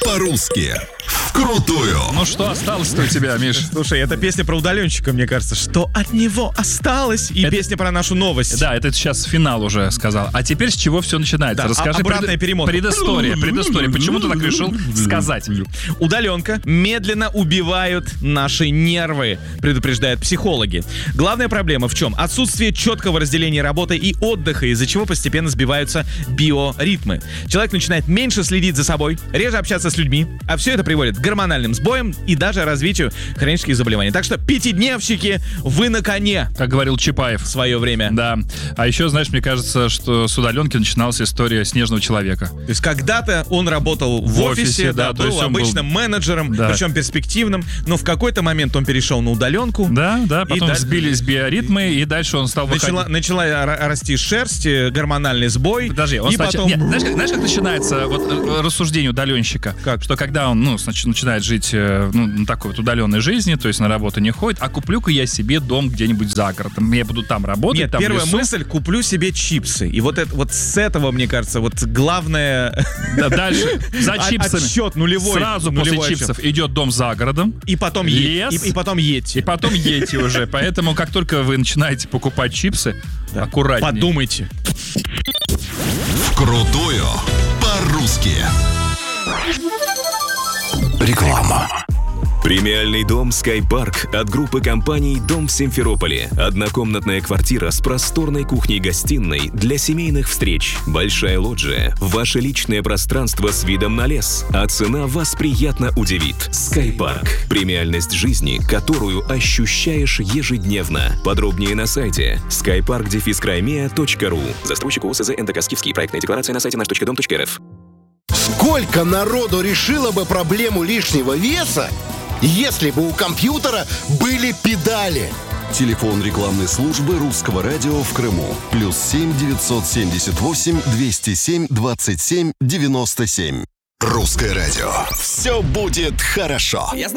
По-русски. Вкрутую. Ну что осталось-то у тебя, Миш? Слушай, это песня про удаленщика, мне кажется. Что от него осталось? И песня про нашу новость. Да, это сейчас финал уже сказал. А теперь с чего все начинается? Да, Расскажи обратная перемотка. Предыстория. Почему ты так решил сказать? Удаленка медленно убивают наши нервы, предупреждают психологи. Главная проблема в чем? Отсутствие четкого разделения работы и отдыха, из-за чего постепенно сбиваются биоритмы. Человек начинает меньше следить за собой, реже общаться с людьми, а все это приводит к гормональным сбоям и даже развитию хронических заболеваний. Так что, пятидневщики, вы на коне. Как говорил Чапаев В свое время. Да. А еще, знаешь, мне кажется, что с удаленки начиналась история снежного человека. То есть когда-то он работал в офисе, да, то был есть он был обычным менеджером, Да. причем перспективным, но в какой-то момент он перешел на удаленку. Да, потом дальше- сбились биоритмы, и дальше он стал выходить. Начала расти шерсть, гормональный сбой. Подожди, он и сначала... потом... Нет, знаешь, как начинается рассуждение удаленщика? Как? Что когда он начинает жить на такой вот удаленной жизни, то есть на работу не ходит, а куплю-ка я себе дом где-нибудь за городом. Я буду там работать, Нет, там в первая лесу. мысль — куплю себе чипсы. И вот с этого, мне кажется, вот главное... Да, дальше, за чипсами. Отсчет нулевой. Сразу после нулевой чипсов отсчет. идет дом за городом. И потом Лес. и потом едь. И потом едьте уже. Поэтому, как только вы начинаете покупать чипсы, аккуратнее. Подумайте. Вкрутую. По-русски. Реклама. Премиальный дом «Скайпарк» от группы компаний «Дом» в Симферополе. Однокомнатная квартира с просторной кухней-гостиной для семейных встреч. Большая лоджия. Ваше личное пространство с видом на лес. А цена вас приятно удивит. «Скайпарк». Премиальность жизни, которую ощущаешь ежедневно. Подробнее на сайте skypark-crimea.ru. Застройщик ОСЗ «НДК Скифский». Проектная декларация на сайте наш.дом.рф. Сколько народу решило бы проблему лишнего веса, если бы у компьютера были педали? Телефон рекламной службы Русского радио в Крыму. +7 978 207 27 97. Русское радио. Все будет хорошо.